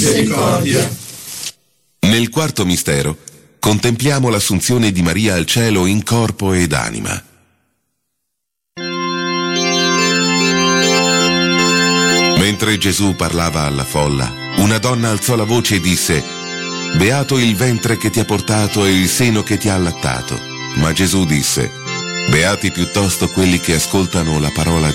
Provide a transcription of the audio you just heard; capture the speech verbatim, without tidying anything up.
misericordia. Nel quarto mistero contempliamo l'assunzione di Maria al cielo in corpo ed anima. Mentre Gesù parlava alla folla, una donna alzò la voce e disse: «Beato il ventre che ti ha portato e il seno che ti ha allattato». Ma Gesù disse: «Beati piuttosto quelli che ascoltano la parola di